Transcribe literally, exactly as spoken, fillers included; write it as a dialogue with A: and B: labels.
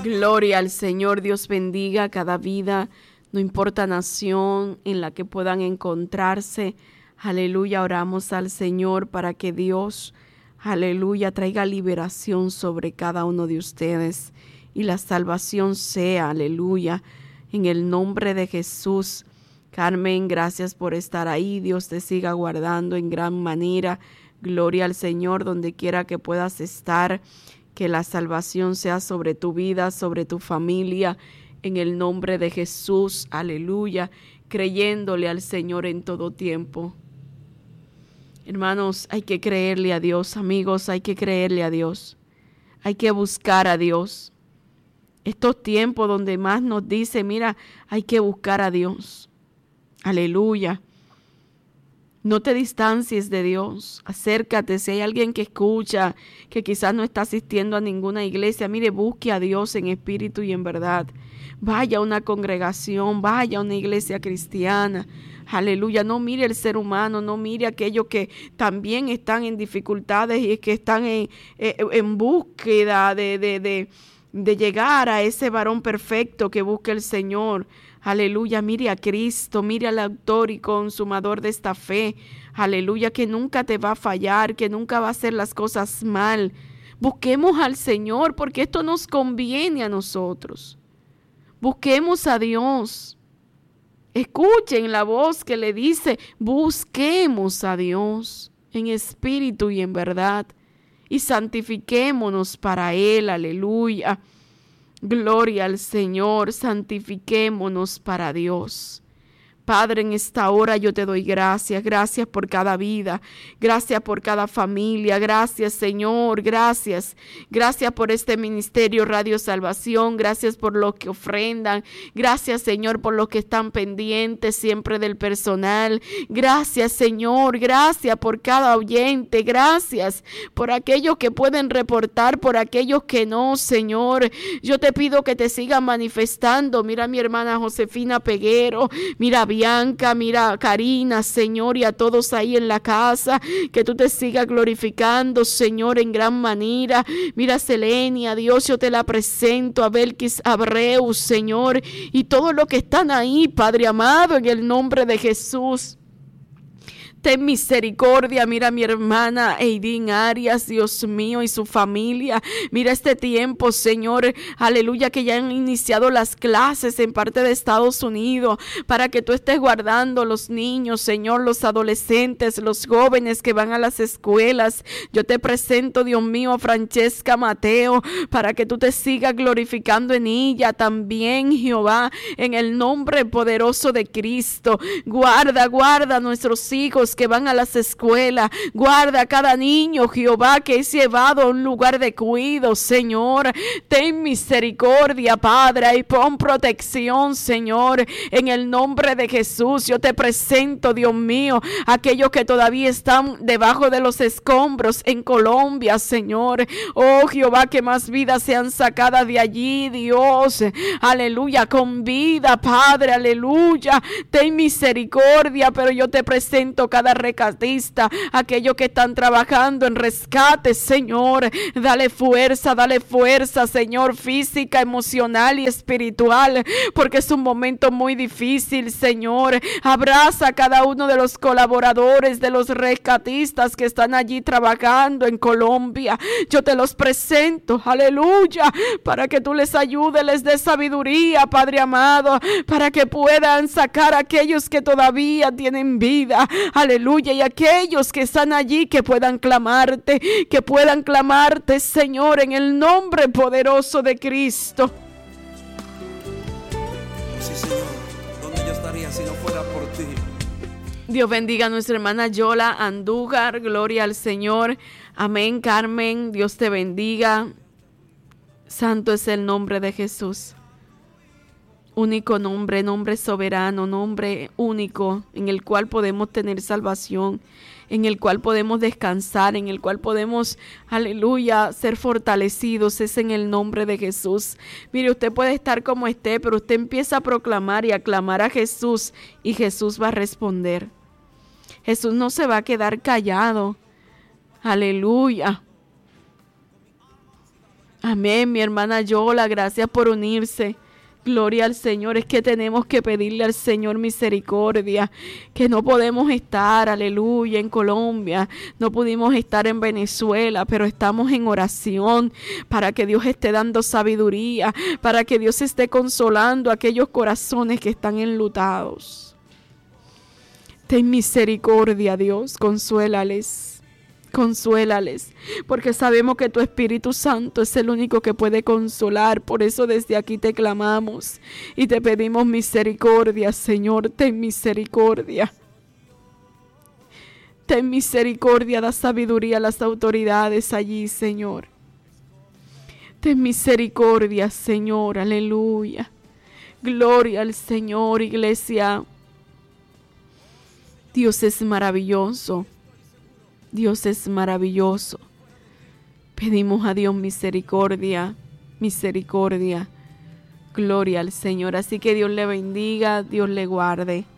A: Gloria al Señor. Dios bendiga cada vida, no importa nación en la que puedan encontrarse. Aleluya, oramos al Señor para que Dios, aleluya, traiga liberación sobre cada uno de ustedes y la salvación sea, aleluya, en el nombre de Jesús. Carmen, gracias por estar ahí. Dios te siga guardando en gran manera. Gloria al Señor donde quiera que puedas estar. Que la salvación sea sobre tu vida, sobre tu familia, en el nombre de Jesús, aleluya, creyéndole al Señor en todo tiempo. Hermanos, hay que creerle a Dios, amigos, hay que creerle a Dios, hay que buscar a Dios. Estos tiempos donde más nos dice, mira, hay que buscar a Dios, aleluya. No te distancies de Dios, acércate. Si hay alguien que escucha, que quizás no está asistiendo a ninguna iglesia, mire, busque a Dios en espíritu y en verdad. Vaya a una congregación, vaya a una iglesia cristiana. Aleluya, no mire el ser humano, no mire aquellos que también están en dificultades y que están en, en búsqueda de, de, de, de llegar a ese varón perfecto que busca el Señor. Aleluya, mire a Cristo, mire al autor y consumador de esta fe. Aleluya, que nunca te va a fallar, que nunca va a hacer las cosas mal. Busquemos al Señor porque esto nos conviene a nosotros. Busquemos a Dios. Escuchen la voz que le dice, busquemos a Dios en espíritu y en verdad y santifiquémonos para Él. Aleluya. Gloria al Señor, santifiquémonos para Dios. Padre, en esta hora yo te doy gracias, gracias por cada vida, gracias por cada familia, gracias Señor, gracias, gracias por este ministerio Radio Salvación, gracias por los que ofrendan, gracias Señor por los que están pendientes siempre del personal, gracias Señor, gracias por cada oyente, gracias por aquellos que pueden reportar, por aquellos que no, Señor, yo te pido que te sigan manifestando. Mira a mi hermana Josefina Peguero, mira a Bianca, mira a Karina, Señor, y a todos ahí en la casa, que tú te sigas glorificando, Señor, en gran manera. Mira a Selenia, Dios, yo te la presento, a Belkis Abreu, Señor, y todos los que están ahí, Padre amado, en el nombre de Jesús. Ten misericordia, mira a mi hermana Eidín Arias, Dios mío, y su familia. Mira este tiempo, Señor, aleluya, que ya han iniciado las clases en parte de Estados Unidos, para que tú estés guardando los niños, Señor, los adolescentes, los jóvenes que van a las escuelas. Yo te presento, Dios mío, a Francesca Mateo, para que tú te sigas glorificando en ella también, Jehová, en el nombre poderoso de Cristo. Guarda, guarda a nuestros hijos que van a las escuelas, guarda a cada niño, Jehová, que es llevado a un lugar de cuidado, Señor, ten misericordia, Padre, y pon protección, Señor, en el nombre de Jesús. Yo te presento, Dios mío, aquellos que todavía están debajo de los escombros en Colombia, Señor, oh Jehová, que más vidas sean sacadas de allí, Dios, aleluya, con vida, Padre, aleluya, ten misericordia. Pero yo te presento cada rescatista, aquellos que están trabajando en rescate, Señor, dale fuerza, dale fuerza, Señor, física, emocional y espiritual, porque es un momento muy difícil, Señor. Abraza a cada uno de los colaboradores, de los rescatistas que están allí trabajando en Colombia. Yo te los presento, aleluya, para que tú les ayudes, les des sabiduría, Padre amado, para que puedan sacar a aquellos que todavía tienen vida, aleluya, y aquellos que están allí que puedan clamarte, que puedan clamarte, Señor, en el nombre poderoso de Cristo.
B: Sí, Señor, ¿dónde yo estaría si no fuera por ti?
A: Dios bendiga a nuestra hermana Yola Andújar, gloria al Señor, amén. Carmen, Dios te bendiga, santo es el nombre de Jesús. Único nombre, nombre soberano, nombre único en el cual podemos tener salvación, en el cual podemos descansar, en el cual podemos, aleluya, ser fortalecidos, es en el nombre de Jesús. Mire, usted puede estar como esté, pero usted empieza a proclamar y a clamar a Jesús y Jesús va a responder. Jesús no se va a quedar callado, aleluya. Amén, mi hermana Yola, gracias por unirse. Gloria al Señor. Es que tenemos que pedirle al Señor misericordia, que no podemos estar, aleluya, en Colombia, no pudimos estar en Venezuela, pero estamos en oración para que Dios esté dando sabiduría, para que Dios esté consolando a aquellos corazones que están enlutados. Ten misericordia, Dios, consuélales. Consuélales, porque sabemos que tu Espíritu Santo es el único que puede consolar. Por eso desde aquí te clamamos y te pedimos misericordia, Señor. Ten misericordia. Ten misericordia, da sabiduría a las autoridades allí, Señor. Ten misericordia, Señor. Aleluya. Gloria al Señor, iglesia. Dios es maravilloso. Dios es maravilloso. Pedimos a Dios misericordia, misericordia. Gloria al Señor. Así que Dios le bendiga, Dios le guarde.